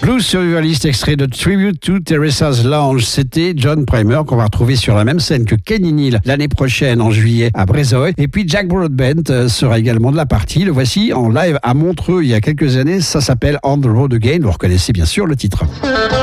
Blues Survivalist, extrait de Tribute to Teresa's Lounge. C'était John Primer qu'on va retrouver sur la même scène que Kenny Neal l'année prochaine en juillet à Brezoy. Et puis Jack Broadbent sera également de la partie. Le voici en live à Montreux il y a quelques années. Ça s'appelle On the Road Again. Vous reconnaissez bien sûr le titre.